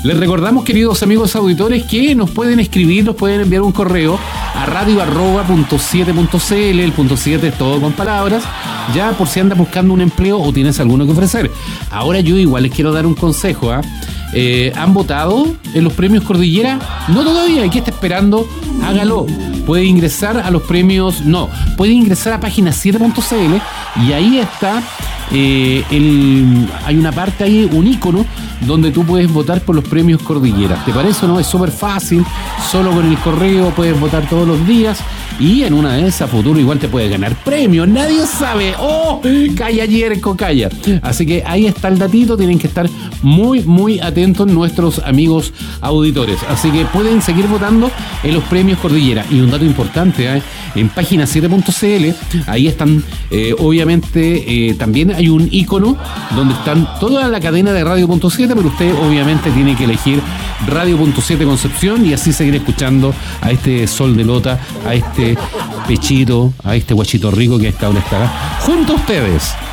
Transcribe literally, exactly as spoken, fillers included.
Les recordamos, queridos amigos auditores, que nos pueden escribir, nos pueden enviar un correo a radio arroba punto siete punto c l. El punto siete es todo con palabras, ya por si andas buscando un empleo o tienes alguno que ofrecer. Ahora yo igual les quiero dar un consejo, ¿ah? ¿eh? Eh, ¿Han votado en los premios Cordillera? No todavía, ¿y qué está esperando? Hágalo. Puede ingresar a los premios, no, puede ingresar a página siete punto c l y ahí está, eh, el, hay una parte ahí, un icono, donde tú puedes votar por los premios Cordillera. ¿Te parece o no? Es súper fácil, solo con el correo puedes votar todos los días y en una de esas futuro igual te puedes ganar premios, nadie sabe. ¡Oh! Calla, Yerko, calla. Así que ahí está el datito, tienen que estar muy, muy atentos nuestros amigos auditores. Así que pueden seguir votando en los premios Cordillera. Y un dato importante, ¿eh? En página siete punto c l, ahí están, eh, obviamente, eh, también hay un icono donde están toda la cadena de Radio Punto siete, pero usted obviamente tiene que elegir Radio Punto siete Concepción y así seguir escuchando a este Sol de Lota, a este Pechito, a este Guachito Rico que a esta hora estará junto a ustedes.